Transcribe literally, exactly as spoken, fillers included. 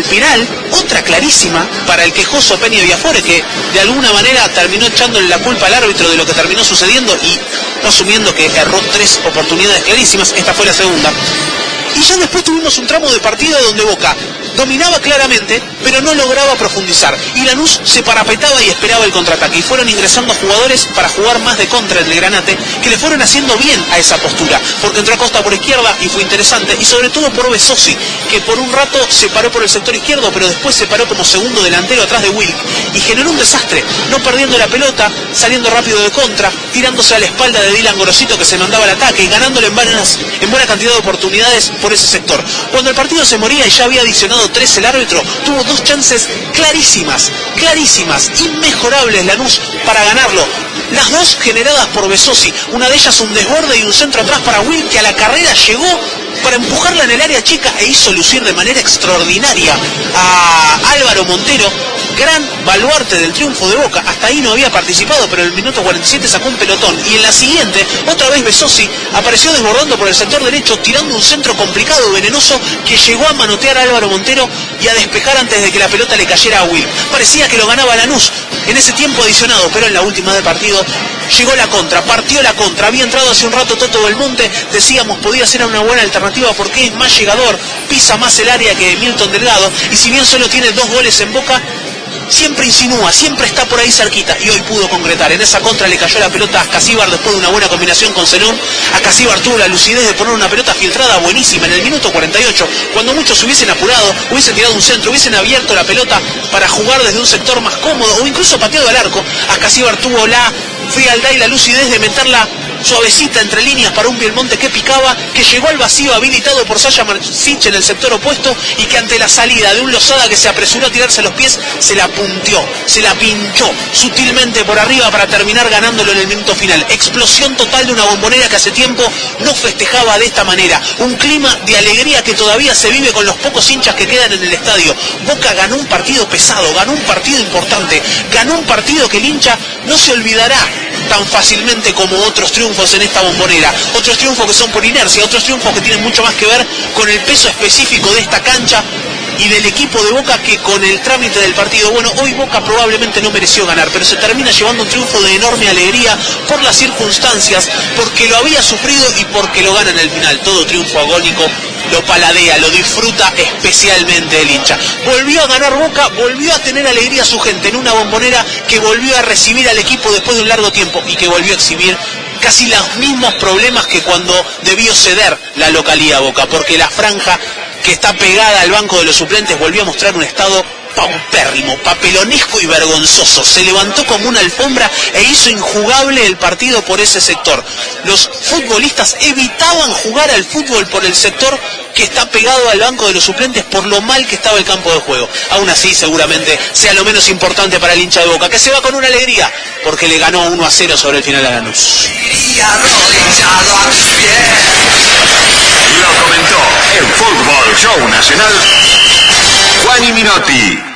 penal, otra clarísima para el quejoso Peña Viafore, que de alguna manera terminó echándole la culpa al árbitro de lo que terminó sucediendo y asumiendo que erró tres oportunidades clarísimas. Esta fue la segunda. Y ya después tuvimos un tramo de partido donde Boca dominaba claramente, pero no lograba profundizar. Y Lanús se parapetaba y esperaba el contraataque. Y fueron ingresando jugadores para jugar más de contra el Granate, que le fueron haciendo bien a esa postura. Porque entró Acosta por izquierda y fue interesante. Y sobre todo por Besossi, que por un rato se paró por el sector izquierdo, pero después se paró como segundo delantero atrás de Wilk. Y generó un desastre, no perdiendo la pelota, saliendo rápido de contra, tirándose a la espalda de Dylan Gorosito, que se mandaba al ataque, y ganándole en, buenas, en buena cantidad de oportunidades por ese sector. Cuando el partido se moría y ya había adicionado tres el árbitro, tuvo dos chances clarísimas, clarísimas, inmejorables Lanús para ganarlo. Las dos generadas por Besossi, una de ellas un desborde y un centro atrás para Wilk, que a la carrera llegó para empujarla en el área chica e hizo lucir de manera extraordinaria a Álvaro Montero, gran baluarte del triunfo de Boca. Hasta ahí no había participado, pero en el minuto cuarenta y siete sacó un pelotón, y en la siguiente, otra vez Besossi apareció desbordando por el sector derecho, tirando un centro complicado, venenoso, que llegó a manotear a Álvaro Montero y a despejar antes de que la pelota le cayera a Will. Parecía que lo ganaba Lanús en ese tiempo adicionado, pero en la última del partido llegó la contra, partió la contra. Había entrado hace un rato Toto Belmonte, decíamos podía ser una buena alternativa porque es más llegador, pisa más el área que Milton Delgado, y si bien solo tiene dos goles en Boca, siempre insinúa, siempre está por ahí cerquita, y hoy pudo concretar. En esa contra le cayó la pelota a Ascasíbar después de una buena combinación con Zenón. Ascasíbar tuvo la lucidez de poner una pelota filtrada buenísima en el minuto cuarenta y ocho, cuando muchos hubiesen apurado, hubiesen tirado un centro, hubiesen abierto la pelota para jugar desde un sector más cómodo o incluso pateado al arco. Ascasíbar tuvo la frialdad y la lucidez de meterla suavecita entre líneas para un Belmonte que picaba, que llegó al vacío habilitado por Sasha Marcic en el sector opuesto, y que ante la salida de un Lozada que se apresuró a tirarse los pies, se la punteó, se la pinchó sutilmente por arriba para terminar ganándolo en el minuto final. Explosión total de una Bombonera que hace tiempo no festejaba de esta manera. Un clima de alegría que todavía se vive con los pocos hinchas que quedan en el estadio. Boca ganó un partido pesado, ganó un partido importante, ganó un partido que el hincha no se olvidará tan fácilmente como otros triunfos en esta Bombonera, otros triunfos que son por inercia, otros triunfos que tienen mucho más que ver con el peso específico de esta cancha y del equipo de Boca que con el trámite del partido. Bueno, hoy Boca probablemente no mereció ganar, pero se termina llevando un triunfo de enorme alegría por las circunstancias, porque lo había sufrido y porque lo gana en el final. Todo triunfo agónico lo paladea, lo disfruta especialmente el hincha. Volvió a ganar Boca, volvió a tener alegría a su gente en una Bombonera que volvió a recibir al equipo después de un largo tiempo y que volvió a exhibir casi los mismos problemas que cuando debió ceder la localía Boca, porque la franja que está pegada al banco de los suplentes volvió a mostrar un estado paupérrimo, papelonesco y vergonzoso. Se levantó como una alfombra e hizo injugable el partido por ese sector. Los futbolistas evitaban jugar al fútbol por el sector que está pegado al banco de los suplentes por lo mal que estaba el campo de juego. Aún así, seguramente sea lo menos importante para el hincha de Boca, que se va con una alegría porque le ganó uno a cero sobre el final a Lanús. Lo comentó en Fútbol Show Nacional Juan y Minotti.